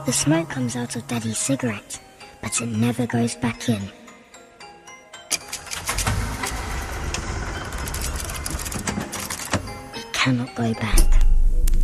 The smoke comes out of Daddy's cigarette, but it never goes back in. It cannot go back.